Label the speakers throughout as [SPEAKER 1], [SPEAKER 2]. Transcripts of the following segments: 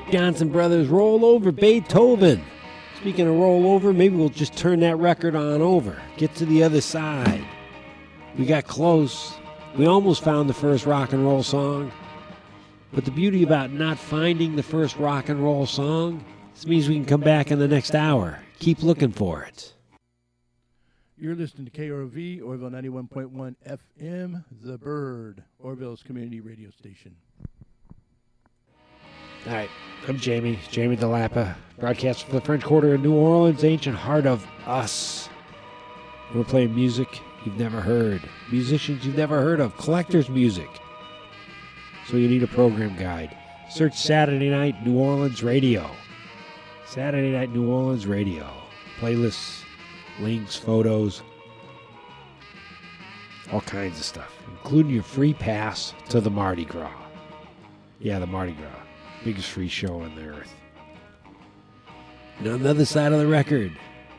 [SPEAKER 1] Johnson Brothers, Roll Over Beethoven. Speaking of roll over, maybe we'll just turn that record on over. Get to the other side. We got close. We almost found the first rock and roll song. But the beauty about not finding the first rock and roll song, this means we can come back in the next hour. Keep looking for it.
[SPEAKER 2] You're listening to KROV, Orville 91.1 FM, The Bird, Orville's community radio station.
[SPEAKER 1] All right, I'm Jamie DeLappa, broadcasting from the French Quarter in New Orleans, ancient heart of us. We're playing music you've never heard, musicians you've never heard of, collector's music. So you need a program guide. Search Saturday Night New Orleans Radio. Saturday Night New Orleans Radio. Playlists, links, photos, all kinds of stuff, including your free pass to the Mardi Gras. Yeah, the Mardi Gras. Biggest free show on the earth. And on the other side of the record,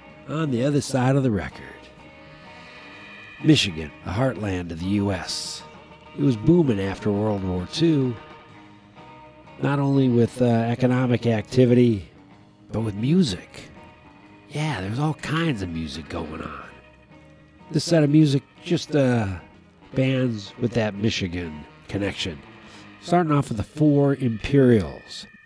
[SPEAKER 1] Michigan, the heartland of the U.S. It was booming after World War II, not only with economic activity, but with music. Yeah, there's all kinds of music going on. This set of music, just bands with that Michigan connection. Starting off with the Four Imperials.